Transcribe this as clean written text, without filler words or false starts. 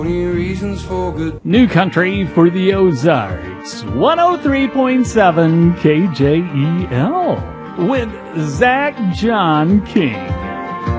Reasons for good. New country for the Ozarks. 103.7 KJEL with Zach John King.